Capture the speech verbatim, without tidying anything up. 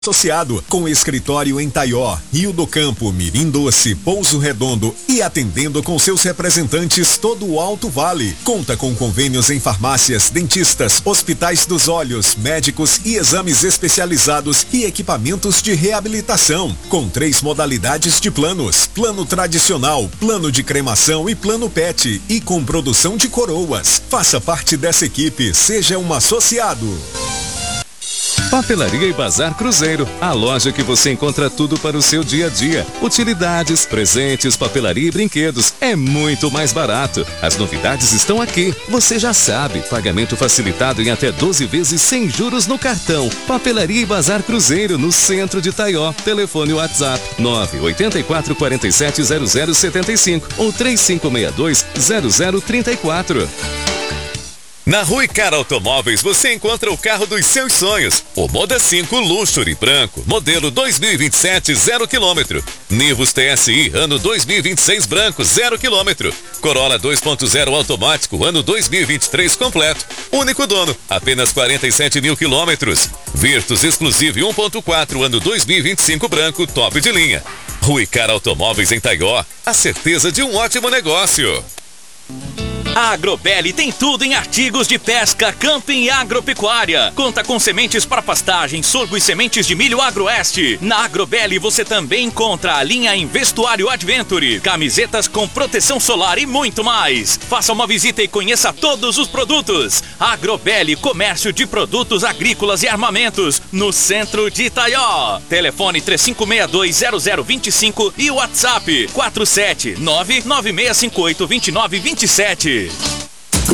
Associado, com escritório em Taió, Rio do Campo, Mirim Doce, Pouso Redondo e atendendo com seus representantes todo o Alto Vale. Conta com convênios em farmácias, dentistas, hospitais dos olhos, médicos e exames especializados e equipamentos de reabilitação. Com três modalidades de planos: plano tradicional, plano de cremação e plano pet, e com produção de coroas. Faça parte dessa equipe, seja um associado. Papelaria e Bazar Cruzeiro, a loja que você encontra tudo para o seu dia a dia. Utilidades, presentes, papelaria e brinquedos. É muito mais barato. As novidades estão aqui. Você já sabe, pagamento facilitado em até doze vezes sem juros no cartão. Papelaria e Bazar Cruzeiro, no centro de Taió. Telefone WhatsApp nove oito quatro, quatro sete, zero zero sete cinco ou três cinco seis dois, zero zero três quatro. Na Rui Cara Automóveis você encontra o carro dos seus sonhos. O Moda cinco Luxury branco, modelo dois mil e vinte e sete, zero quilômetro. Nivus T S I, ano dois mil e vinte e seis branco, zero quilômetro. Corolla dois ponto zero automático, ano dois mil e vinte e três completo. Único dono, apenas quarenta e sete mil quilômetros. Virtus Exclusive um ponto quatro, ano dois mil e vinte e cinco branco, top de linha. Rui Cara Automóveis em Taió, a certeza de um ótimo negócio. A Agrobel tem tudo em artigos de pesca, camping e agropecuária. Conta com sementes para pastagem, sorgo e sementes de milho Agroeste. Na Agrobel você também encontra a linha em vestuário Adventure, camisetas com proteção solar e muito mais. Faça uma visita e conheça todos os produtos. Agrobel, comércio de produtos agrícolas e armamentos, no centro de Itaió. Telefone três cinco seis dois, zero zero dois cinco e WhatsApp quatro sete nove, nove seis cinco oito, dois nove dois sete.